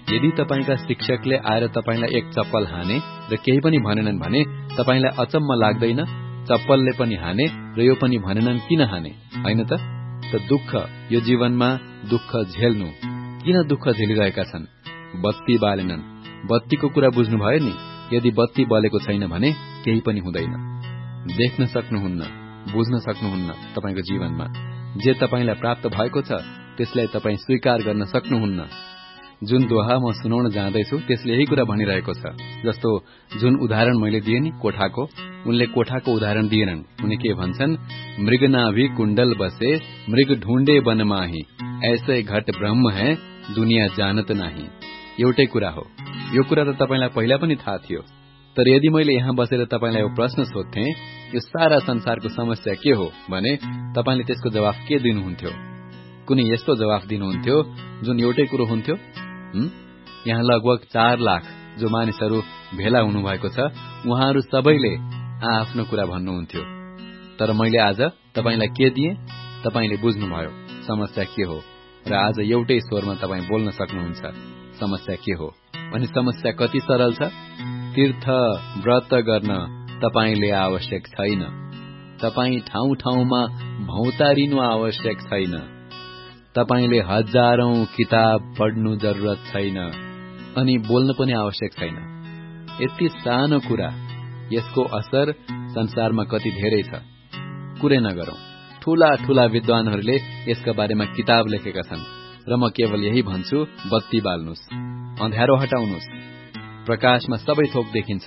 यदि तपाईका शिक्षकले आएर तपाईलाई एक चप्पल हाने र केही पनि भनेनन् भने तपाईलाई अचम्म लाग्दैन? चप्पलले पनि हाने र यो पनि भनेनन् किन हाने, हैन त? दुःख, यो जीवनमा दुःख झेल्नु। किन दुःख झेलिरहेका छन्? बत्ती बालेनन्। बत्तीको कुरा बुझ्नुभयो नि? यदि बत्ती बलेको छैन भने केही पनि हुँदैन। देख्न सक्नुहुन्न, बुझ्न सक्नुहुन्न। तपाईको जीवनमा जे तपाईलाई प्राप्त भएको छ त्यसलाई तपाई स्वीकार गर्न सक्नुहुन्न। जुन दोहा म सुनाउन जाँदैछु त्यसले यही कुरा भनिरहेको छ। जस्तो जुन उदाहरण मैले दिए नि कोठाको, उनले कोठाको उदाहरण दिएनन्। उनले के भन्छन्? मृगनाभि कुण्डल बसे मृग ढूंढे बनमाही, ऐसे घट ब्रह्म है दुनिया जानत नाही। एउटै कुरा हो। यो कुरा त तपाईलाई पहिला पनि थाहा थियो। तर यदि मैले यहाँ बसेर तपाईलाई यो प्रश्न सोध्थे, यो सारा संसारको समस्या के हो भने तपाईले त्यसको जवाफ के दिनुहुन्थ्यो? कुनै यस्तो जवाफ दिनुहुन्थ्यो जुन एउटै कुरो हुन्थ्यो? यहाँ लगभग 4 लाख जो मानिसहरू भेला हुनुभएको छ, उहाँहरू सबैले आफ्नो कुरा भन्नुहुन्थ्यो। तर मैले आज तपाईलाई के दिए? तपाईले बुझ्नुभयो समस्या के हो र आज एउटै स्वरमा तपाई बोल्न सक्नुहुन्छ समस्या के हो। अनि समस्या कति सरल छ? तीर्थ व्रत गर्न तपाईले आवश्यक छैन। तपाई ठाउँ ठाउँमा भौतारिनु आवश्यक छैन। तपाईले हजारौं किताब पढ्नु जरुरत छैन अनि बोल्न पनि आवश्यक छैन। यति सानो कुरा, यसको असर संसारमा कति धेरै छ। कुरै नगरौं। ठूला ठूला विद्वानहरूले यसका बारेमा किताब लेखेका छन् र म केवल यही भन्छु, बत्ती बाल्नुस्, अँध्यारो हटाउनुस्। प्रकाशमा सबै थोक देखिन्छ।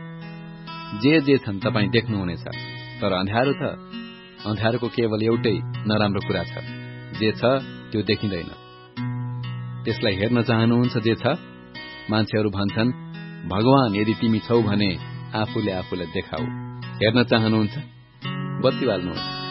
जे छन् तपाई देख्नुहुनेछ। तर अँध्यारो छ। अँध्यारोको केवल एउटै नराम्रो कुरा छ, जे छ त्यो देखिँदैन। त्यसलाई हेर्न चाहनुहुन्छ जे छ? मान्छेहरू भन्छन्, भगवान यदि तिमी छौ भने आफूले आफूलाई देखाऊ। हेर्न चाहनुहुन्छ? बत्ती बाल्नुहोस्।